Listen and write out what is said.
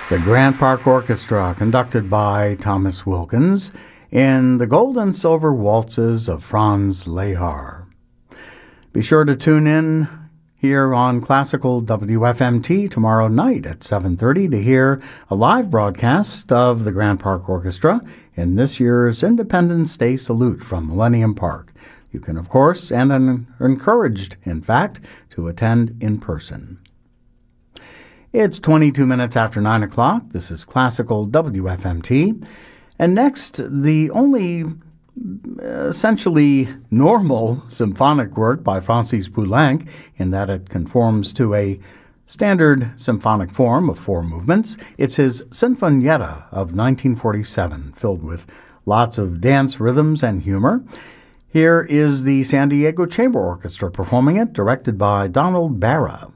The Grant Park Orchestra, conducted by Thomas Wilkins, in the Gold and Silver Waltzes of Franz Lehár. Be sure to tune in here on Classical WFMT tomorrow night at 7:30 to hear a live broadcast of the Grant Park Orchestra in this year's Independence Day Salute from Millennium Park. You can, of course, and are encouraged, in fact, to attend in person. It's 22 minutes after 9 o'clock. This is Classical WFMT. And next, the only essentially normal symphonic work by Francis Poulenc, in that it conforms to a standard symphonic form of 4 movements. It's his Sinfonietta of 1947, filled with lots of dance rhythms and humor. Here is the San Diego Chamber Orchestra performing it, directed by Donald Barra.